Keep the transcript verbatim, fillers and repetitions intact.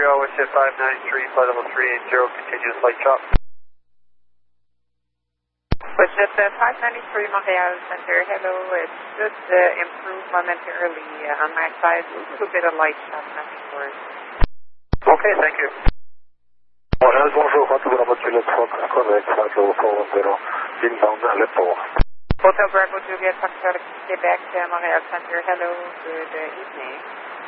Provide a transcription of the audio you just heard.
Montreal, Westjet five ninety-three, flight level three eighty, continuous light chop. Westjet five ninety-three, Montreal Center, hello. It should uh, improve momentarily uh, on my side. A little bit of light chop, nothing worse. Okay, thank you. Montreal, bonjour, quantum Bravo Juliet Fox, correct, flight level four one zero, inbound Aleppo. Hotel Bravo Juliet Fox, Quebec, uh, Montreal Center, hello, good uh, evening.